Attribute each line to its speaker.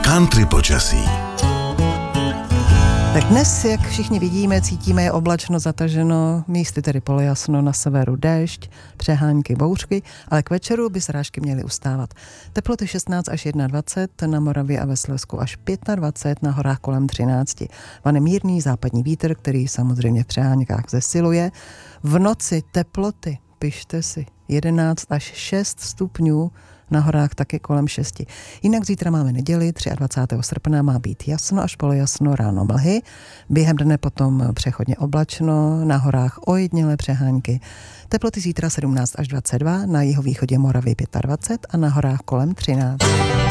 Speaker 1: Country počasí.
Speaker 2: Tak dnes, jak všichni vidíme, cítíme, je oblačno, zataženo, místy tedy polojasno, na severu déšť, přehánky, bouřky, ale k večeru by srážky měly ustávat. Teploty 16 až 21, na Moravě a ve Slezsku až 25, na horách kolem 13. Vane mírný západní vítr, který samozřejmě v přehánkách zesiluje. V noci teploty, pište si, 11 až 6 stupňů, na horách taky kolem 6. Jinak zítra máme neděli, 23. srpna má být jasno až polojasno, ráno mlhy. Během dne potom přechodně oblačno, na horách ojedinělé přehánky. Teploty zítra 17 až 22, na jihovýchodě Moravy 25 a na horách kolem 13.